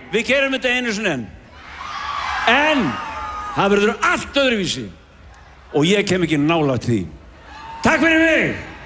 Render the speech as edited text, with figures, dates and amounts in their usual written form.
við gerum þetta einu sinni enn. En það verður allt öðruvísi og ég kem ekki nálægt því. Takk fyrir mig!